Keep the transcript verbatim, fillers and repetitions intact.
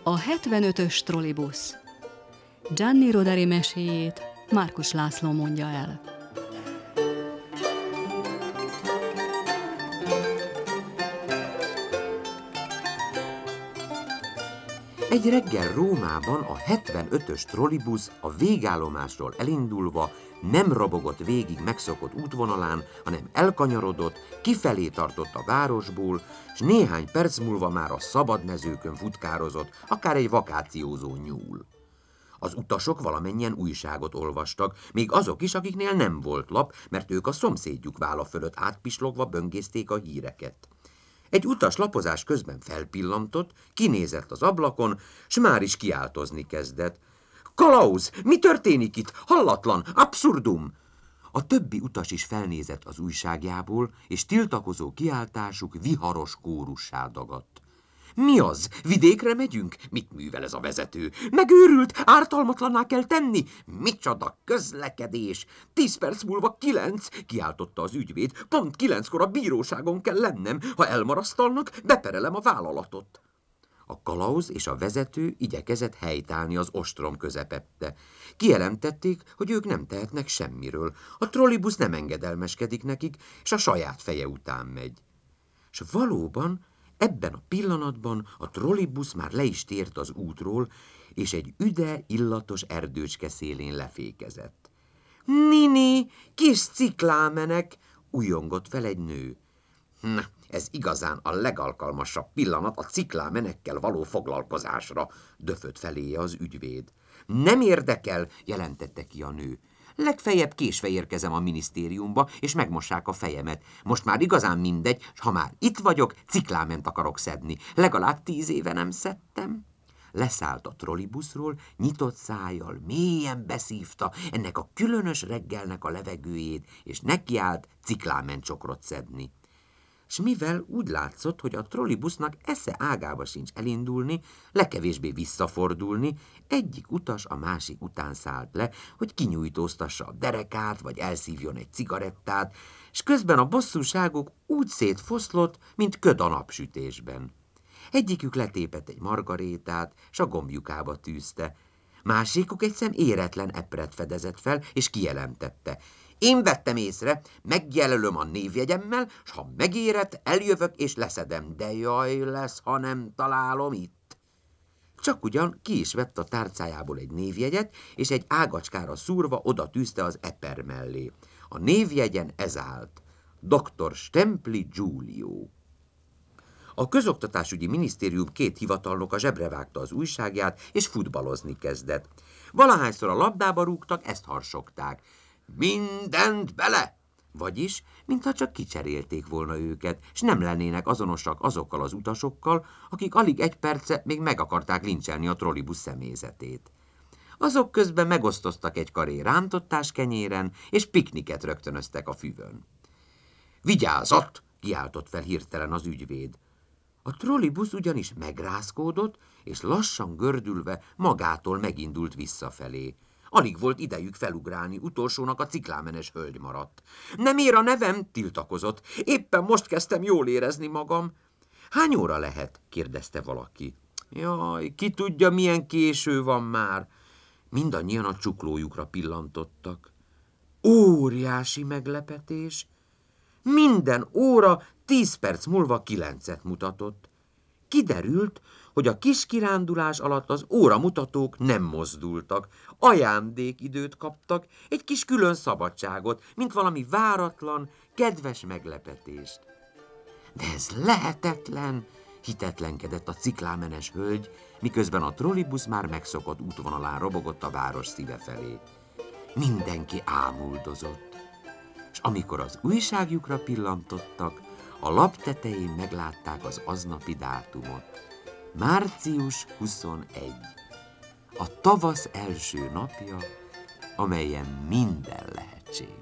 A hetvenötös trollibusz. Gianni Rodari meséjét Márkus László mondja el. Egy reggel Rómában a hetvenötös trollibusz a végállomásról elindulva nem robogott végig megszokott útvonalán, hanem elkanyarodott, kifelé tartott a városból, s néhány perc múlva már a szabad mezőkön futkározott, akár egy vakációzó nyúl. Az utasok valamennyien újságot olvastak, még azok is, akiknél nem volt lap, mert ők a szomszédjuk válla fölött átpislogva böngészték a híreket. Egy utas lapozás közben felpillantott, kinézett az ablakon, s már is kiáltozni kezdett. Kalauz! Mi történik itt? Hallatlan! Abszurdum! A többi utas is felnézett az újságjából, és tiltakozó kiáltásuk viharos kórussá dagadt. Mi az? Vidékre megyünk? Mit művel ez a vezető? Megőrült? Ártalmatlanná kell tenni? Micsoda közlekedés! Tíz perc múlva kilenc, kiáltotta az ügyvéd. Pont kilenckor a bíróságon kell lennem. Ha elmarasztalnak, beperelem a vállalatot. A kalauz és a vezető igyekezett helytállni az ostrom közepette. Kijelentették, hogy ők nem tehetnek semmiről. A trollibusz nem engedelmeskedik nekik, és a saját feje után megy. És valóban ebben a pillanatban a trollibusz már le is tért az útról, és egy üde, illatos erdőcske szélén lefékezett. Nini, kis ciklámenek, ujjongott fel egy nő. Na, ez igazán a legalkalmasabb pillanat a ciklámenekkel való foglalkozásra, döfött feléje az ügyvéd. Nem érdekel, jelentette ki a nő. Legfeljebb késve érkezem a minisztériumba, és megmossák a fejemet. Most már igazán mindegy, s ha már itt vagyok, cikláment akarok szedni. Legalább tíz éve nem szedtem. Leszállt a trollibuszról, nyitott szájjal, mélyen beszívta ennek a különös reggelnek a levegőjét, és nekiállt cikláment csokrot szedni. S mivel úgy látszott, hogy a trollibusznak esze ágába sincs elindulni, legkevésbé visszafordulni, egyik utas a másik után szállt le, hogy kinyújtóztassa a derekát, vagy elszívjon egy cigarettát, s közben a bosszúságok úgy szétfoszlott, mint köd a napsütésben. Egyikük letépett egy margarétát, s a gombjukába tűzte. Másikuk egy szem éretlen epret fedezett fel, és kijelentette. Én vettem észre, megjelölöm a névjegyemmel, s ha megérett, eljövök és leszedem, de jaj lesz, ha nem találom itt. Csak ugyan ki is vett a tárcájából egy névjegyet, és egy ágacskára szúrva oda tűzte az eper mellé. A névjegyen ez állt: doktor Stempli Giulio. A közoktatásügyi minisztérium két hivatalnoka zsebre vágta az újságját, és futballozni kezdett. Valahányszor a labdába rúgtak, ezt harsogták. Mindent bele! Vagyis, mintha csak kicserélték volna őket, s nem lennének azonosak azokkal az utasokkal, akik alig egy perce még meg akarták lincselni a trollibusz személyzetét. Azok közben megosztoztak egy karé rántottás kenyéren, és pikniket rögtönöztek a füvön. Vigyázat! Kiáltott fel hirtelen az ügyvéd. A trollibusz ugyanis megrázkódott, és lassan gördülve magától megindult visszafelé. Alig volt idejük felugrálni, utolsónak a ciklámenes hölgy maradt. Nem ér a nevem, tiltakozott. Éppen most kezdtem jól érezni magam. Hány óra lehet? Kérdezte valaki. Jaj, ki tudja, milyen késő van már. Mindannyian a csuklójukra pillantottak. Óriási meglepetés. Minden óra tíz perc múlva kilencet mutatott. Kiderült, hogy a kis kirándulás alatt az óramutatók nem mozdultak, ajándékidőt kaptak, egy kis külön szabadságot, mint valami váratlan, kedves meglepetést. De ez lehetetlen, hitetlenkedett a ciklámenes hölgy, miközben a trollibusz már megszokott útvonalán robogott a város szíve felé. Mindenki ámuldozott, és amikor az újságjukra pillantottak, a lap tetején meglátták az aznapi dátumot. március huszonegy. A tavasz első napja, amelyen minden lehetséges.